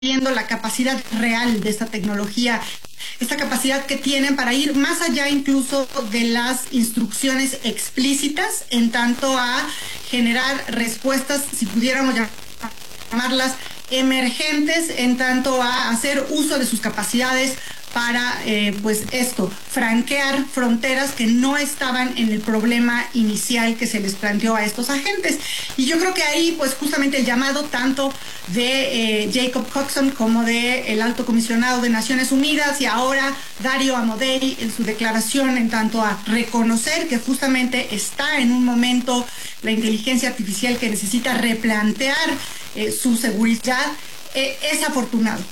viendo la capacidad real de esta tecnología, esta capacidad que tienen para ir más allá incluso de las instrucciones explícitas, en tanto a generar respuestas, si pudiéramos llamarlas emergentes, en tanto a hacer uso de sus capacidades para, franquear fronteras que no estaban en el problema inicial que se les planteó a estos agentes. Y yo creo que ahí, pues justamente el llamado tanto de Jacob Coxon como de el Alto Comisionado de Naciones Unidas y ahora Dario Amodei en su declaración en tanto a reconocer que justamente está en un momento la inteligencia artificial que necesita replantear su seguridad. Es afortunado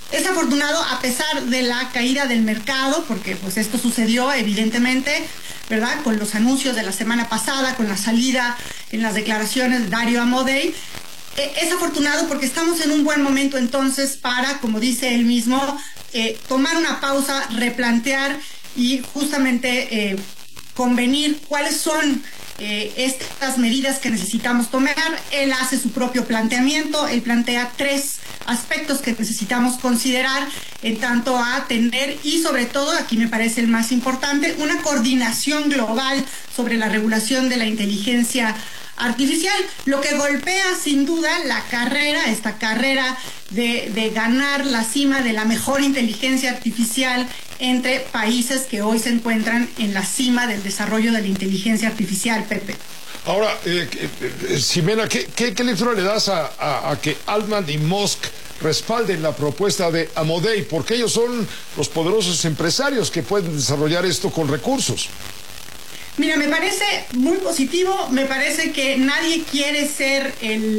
a pesar de la caída del mercado, porque pues esto sucedió evidentemente, ¿verdad?, con los anuncios de la semana pasada, con la salida en las declaraciones de Dario Amodei. Es afortunado porque estamos en un buen momento entonces para, como dice él mismo, tomar una pausa, replantear y justamente convenir cuáles son estas medidas que necesitamos tomar. Él hace su propio planteamiento, él plantea 3 aspectos que necesitamos considerar en tanto a tener, y sobre todo, aquí me parece el más importante, una coordinación global sobre la regulación de la inteligencia artificial, lo que golpea sin duda esta carrera de ganar la cima de la mejor inteligencia artificial entre países que hoy se encuentran en la cima del desarrollo de la inteligencia artificial, Pepe. Ahora, Ximena, ¿qué lectura le das a que Altman y Musk respalden la propuesta de Amodei? Porque ellos son los poderosos empresarios que pueden desarrollar esto con recursos. Mira, me parece muy positivo, me parece que nadie quiere ser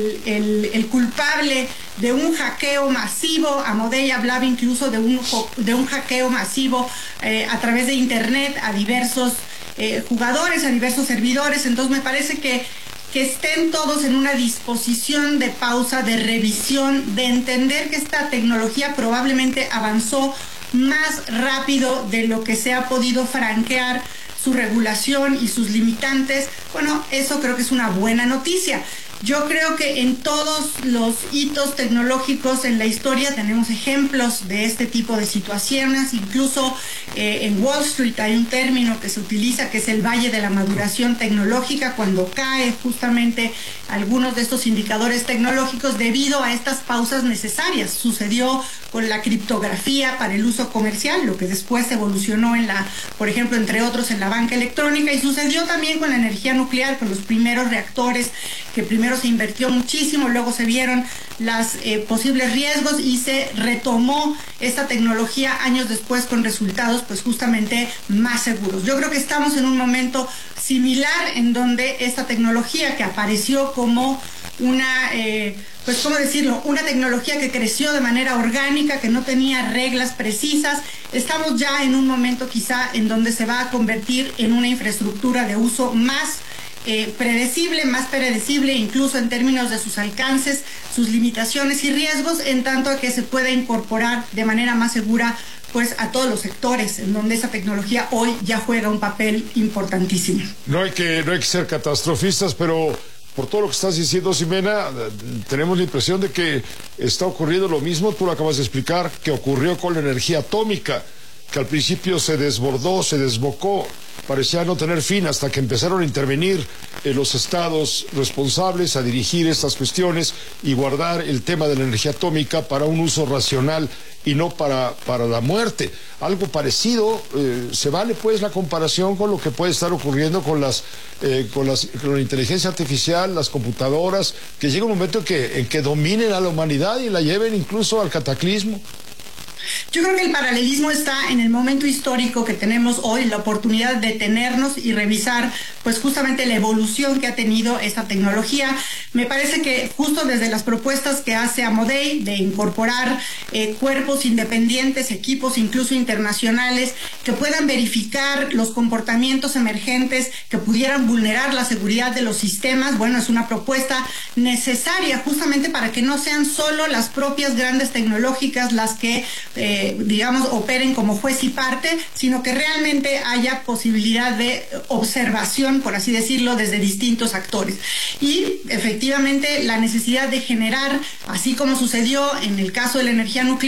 el culpable de un hackeo masivo. Amodei hablaba incluso de un hackeo masivo a través de Internet a diversos jugadores, a diversos servidores. Entonces me parece que estén todos en una disposición de pausa, de revisión, de entender que esta tecnología probablemente avanzó más rápido de lo que se ha podido franquear su regulación y sus limitantes. Bueno, eso creo que es una buena noticia. Yo creo que en todos los hitos tecnológicos en la historia tenemos ejemplos de este tipo de situaciones. Incluso en Wall Street hay un término que se utiliza que es el valle de la maduración tecnológica, cuando cae justamente algunos de estos indicadores tecnológicos debido a estas pausas necesarias. Sucedió con la criptografía para el uso comercial, lo que después evolucionó por ejemplo, entre otros, en la banca electrónica, y sucedió también con la energía nuclear, con los primeros reactores que primero se invirtió muchísimo, luego se vieron los posibles riesgos y se retomó esta tecnología años después con resultados pues justamente más seguros. Yo creo que estamos en un momento similar en donde esta tecnología que apareció como una, una tecnología que creció de manera orgánica, que no tenía reglas precisas. Estamos ya en un momento quizá en donde se va a convertir en una infraestructura de uso más más predecible, incluso en términos de sus alcances, sus limitaciones y riesgos, en tanto a que se pueda incorporar de manera más segura pues a todos los sectores en donde esa tecnología hoy ya juega un papel importantísimo. No hay que ser catastrofistas, pero por todo lo que estás diciendo, Ximena, tenemos la impresión de que está ocurriendo lo mismo, tú lo acabas de explicar, que ocurrió con la energía atómica, que al principio se desbordó, se desbocó, parecía no tener fin hasta que empezaron a intervenir los estados responsables a dirigir estas cuestiones y guardar el tema de la energía atómica para un uso racional y no para la muerte. Algo parecido, ¿se vale pues la comparación con lo que puede estar ocurriendo con la inteligencia artificial, las computadoras, que llega un momento en que dominen a la humanidad y la lleven incluso al cataclismo? Yo creo que el paralelismo está en el momento histórico que tenemos hoy, la oportunidad de detenernos y revisar pues justamente la evolución que ha tenido esta tecnología. Me parece que justo desde las propuestas que hace Amodei de incorporar cuerpos independientes, equipos incluso internacionales, que puedan verificar los comportamientos emergentes que pudieran vulnerar la seguridad de los sistemas, bueno, es una propuesta necesaria justamente para que no sean solo las propias grandes tecnológicas las que digamos, operen como juez y parte, sino que realmente haya posibilidad de observación, por así decirlo, desde distintos actores. Y efectivamente la necesidad de generar, así como sucedió en el caso de la energía nuclear,